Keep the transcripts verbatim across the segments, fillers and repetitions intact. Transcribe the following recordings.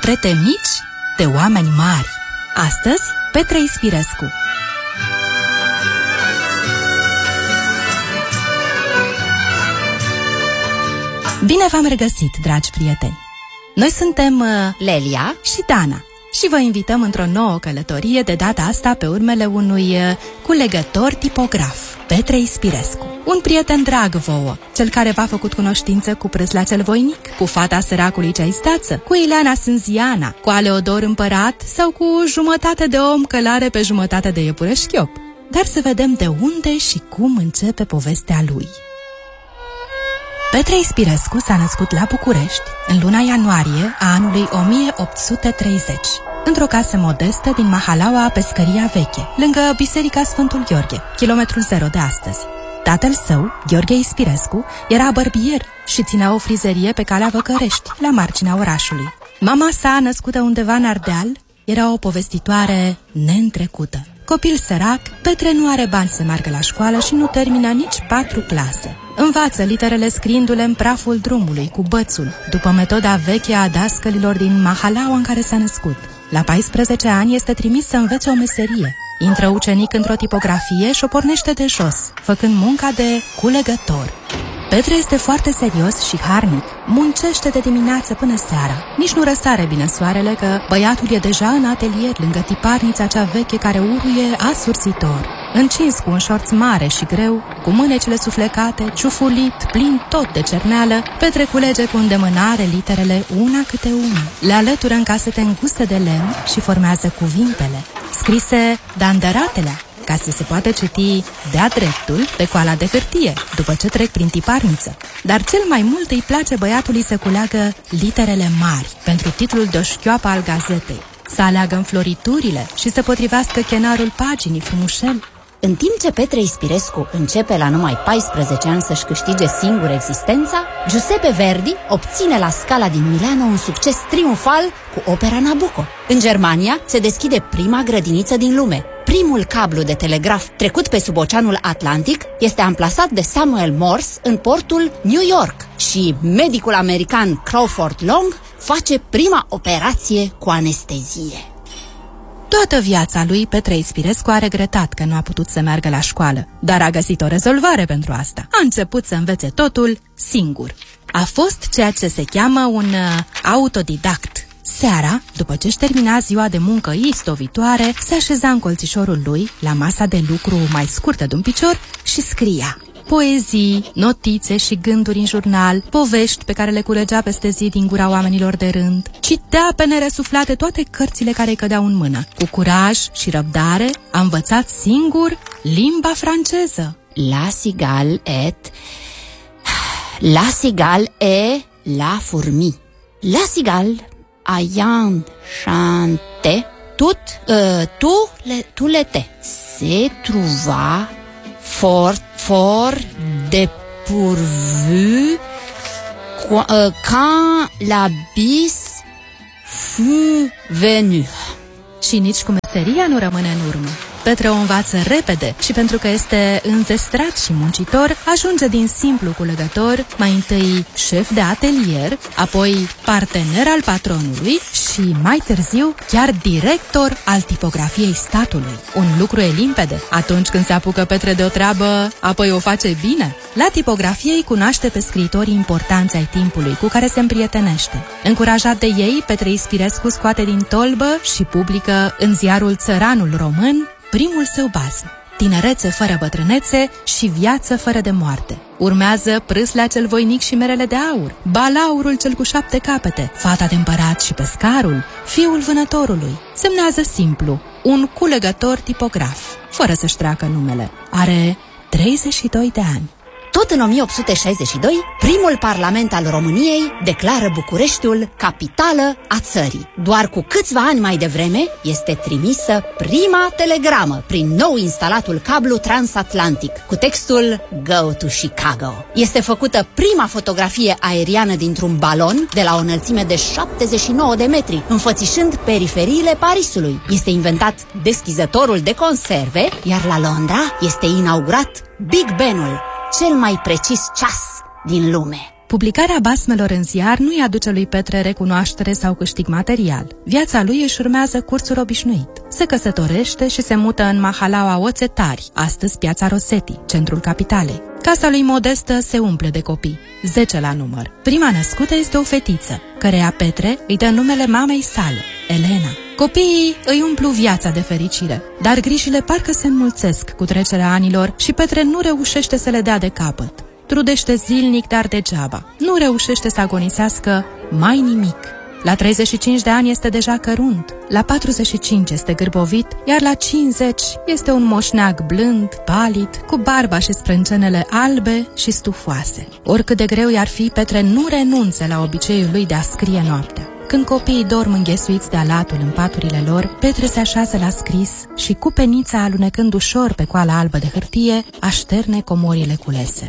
Portrete mici de oameni mari. Astăzi, Petre Ispirescu. Bine v-am regăsit, dragi prieteni! Noi suntem uh, Lelia și Dana și vă invităm într-o nouă călătorie, de data asta pe urmele unui uh, culegător tipograf, Petre Ispirescu. Un prieten drag vouă, cel care v-a făcut cunoștință cu Prâsla cel voinic, cu fata săracului Ceaistață, cu Ileana Sânziana, cu Aleodor Împărat sau cu jumătate de om călare pe jumătate de iepure șchiop. Dar să vedem de unde și cum începe povestea lui. Petre Ispirescu s-a născut la București în luna ianuarie a anului o mie opt sute treizeci, într-o casă modestă din Mahalaua, Pescăria Veche, lângă Biserica Sfântul Gheorghe, kilometrul zero de astăzi. Tatăl său, Gheorghe Ispirescu, era bărbier și ținea o frizerie pe calea Văcărești, la marginea orașului. Mama sa, născută undeva în Ardeal, era o povestitoare neîntrecută. Copil sărac, Petre nu are bani să meargă la școală și nu termină nici patru clase. Învață literele scriindu-le în praful drumului, cu bățul, după metoda veche a dascălilor din Mahalaua în care s-a născut. La paisprezece ani este trimis să învețe o meserie. Intră ucenic într-o tipografie și o pornește de jos, făcând munca de culegător. Petre este foarte serios și harnic. Muncește de dimineață până seara. Nici nu răsare bine soarele, că băiatul e deja în atelier, lângă tiparnița cea veche care uruie asurzitor. Încins cu un șorț mare și greu, cu mânecile suflecate, ciufulit, plin tot de cerneală, Petre culege cu îndemânare literele una câte una. Le alătură în casete înguste de lemn și formează cuvintele, scrise dandăratelea, ca să se poată citi de-a dreptul pe coala de hârtie, după ce trec prin tiparniță. Dar cel mai mult îi place băiatului să culeagă literele mari, pentru titlul de o șchioapă al gazetei, să aleagă înfloriturile și să potrivească chenarul paginii frumușel. În timp ce Petre Ispirescu începe la numai paisprezece ani să-și câștige singur existența, Giuseppe Verdi obține la Scala din Milano un succes triumfal cu opera Nabucco. În Germania se deschide prima grădiniță din lume. Primul cablu de telegraf trecut pe sub Oceanul Atlantic este amplasat de Samuel Morse în portul New York și medicul american Crawford Long face prima operație cu anestezie. Toată viața lui, Petre Ispirescu a regretat că nu a putut să meargă la școală, dar a găsit o rezolvare pentru asta. A început să învețe totul singur. A fost ceea ce se cheamă un uh, autodidact. Seara, după ce își termina ziua de muncă istovitoare, se așeza în colțișorul lui, la masa de lucru mai scurtă de un picior, și scria poezii, notițe și gânduri în jurnal, povești pe care le culegea peste zi din gura oamenilor de rând. Citea pe neresuflate toate cărțile care îi cădeau în mână. Cu curaj și răbdare a învățat singur limba franceză. La cigale et... La cigale et la fourmi. La cigale ayant chanté tout, euh, tout le, tout l'été se trouva fort, fort dépourvu quand la bis fut venue. Și nici cu meseria nu rămâne în urmă. Petre o învață repede și pentru că este înzestrat și muncitor, ajunge din simplu culegător, mai întâi șef de atelier, apoi partener al patronului și mai târziu chiar director al tipografiei statului. Un lucru e limpede: atunci când se apucă Petre de o treabă, apoi o face bine. La tipografie îi cunoaște pe scriitorii importanți ai timpului, cu care se împrietenește. Încurajat de ei, Petre Ispirescu scoate din tolbă și publică în ziarul Țăranul Român primul său basm, Tinerețe fără bătrânețe și Viață fără de moarte. Urmează Prâsla cel voinic și Merele de aur, Balaurul cel cu șapte capete, Fata de împărat și Pescarul, Fiul vânătorului. Semnează simplu, un culegător tipograf, fără să-și treacă numele. Are treizeci și doi de ani. Tot în o mie opt sute șaizeci și doi, primul parlament al României declară Bucureștiul capitală a țării. Doar cu câțiva ani mai devreme este trimisă prima telegramă prin nou instalatul cablu transatlantic cu textul Go to Chicago. Este făcută prima fotografie aeriană dintr-un balon de la o înălțime de șaptezeci și nouă de metri, înfățișând periferiile Parisului. Este inventat deschizătorul de conserve, iar la Londra este inaugurat Big Ben-ul, cel mai precis ceas din lume. Publicarea basmelor în ziar nu-i aduce lui Petre recunoaștere sau câștig material. Viața lui își urmează cursul obișnuit. Se căsătorește și se mută în mahalaua Oțetari, astăzi Piața Rosetti, centrul capitalei. Casa lui Modestă se umple de copii, zece la număr. Prima născută este o fetiță, căreia Petre îi dă numele mamei sale, Elena. Copiii îi umplu viața de fericire, dar grijile parcă se înmulțesc cu trecerea anilor și Petre nu reușește să le dea de capăt. Trudește zilnic, dar degeaba. Nu reușește să agonisească mai nimic. La treizeci și cinci de ani este deja cărunt, la patruzeci și cinci este gârbovit, iar la cincizeci este un moșneag blând, palid, cu barba și sprâncenele albe și stufoase. Oricât de greu i-ar fi, Petre nu renunță la obiceiul lui de a scrie noaptea. Când copiii dorm înghesuiți de alatul în paturile lor, Petre se așează la scris și cu penița alunecând ușor pe coala albă de hârtie, așterne comorile culese.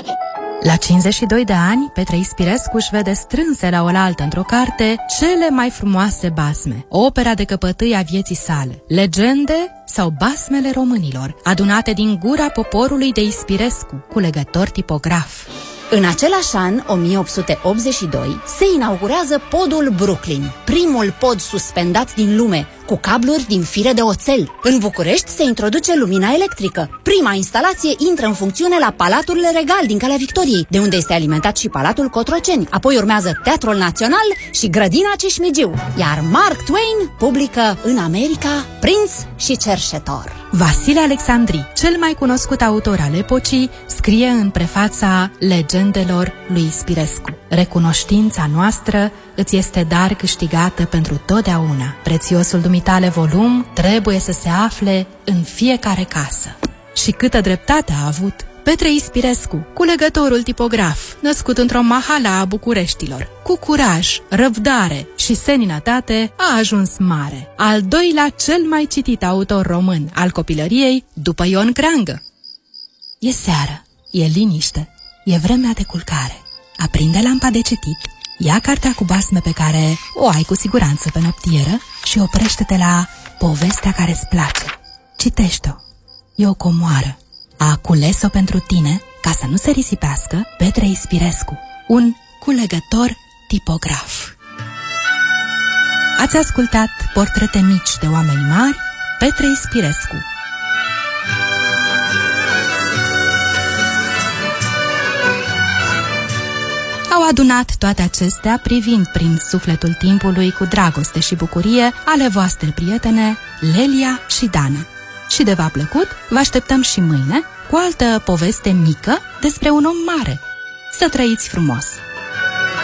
La cincizeci și doi de ani, Petre Ispirescu își vede strânse la oaltă într-o carte cele mai frumoase basme, opera de căpătâi a vieții sale, legende sau basmele românilor, adunate din gura poporului de Ispirescu, culegător tipograf. În același an, o mie opt sute optzeci și doi, se inaugurează podul Brooklyn, primul pod suspendat din lume, cu cabluri din fire de oțel. În București se introduce lumina electrică. Prima instalație intră în funcțiune la Palatul Regal din Calea Victoriei, de unde este alimentat și Palatul Cotroceni. Apoi urmează Teatrul Național și Grădina Cismigiu. Iar Mark Twain publică în America Prinț și Cerșetor. Vasile Alexandri, cel mai cunoscut autor al epocii, scrie în prefața Legendelor lui Ispirescu: recunoștința noastră îți este dar câștigată pentru totdeauna. Prețiosul dumitale volum trebuie să se afle în fiecare casă. Și câtă dreptate a avut! Petre Ispirescu, culegătorul tipograf, născut într-o mahala a Bucureștilor, cu curaj, răbdare și seninătate, a ajuns mare. Al doilea cel mai citit autor român al copilăriei, după Ion Creangă. E seară, e liniște, e vremea de culcare. Aprinde lampa de citit, ia cartea cu basme pe care o ai cu siguranță pe noptieră și oprește-te la povestea care îți place. Citește-o, e o comoară. A cules-o pentru tine, ca să nu se risipească, Petre Ispirescu, un culegător tipograf. Ați ascultat Portrete mici de oameni mari, Petre Ispirescu. Au adunat toate acestea privind prin sufletul timpului cu dragoste și bucurie ale voastre prietene Lelia și Dana. Și de v-a plăcut, vă așteptăm și mâine cu altă poveste mică despre un om mare. Să trăiți frumos!